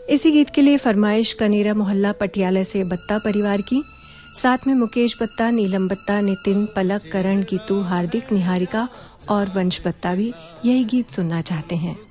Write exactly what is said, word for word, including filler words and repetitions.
इसी गीत के लिए फरमाइश कनेरा मोहल्ला पटियाला से बत्ता परिवार की, साथ में मुकेश बत्ता, नीलम बत्ता, नितिन, पलक, करण, गीतू, हार्दिक, निहारिका और वंश बत्ता भी यही गीत सुनना चाहते हैं।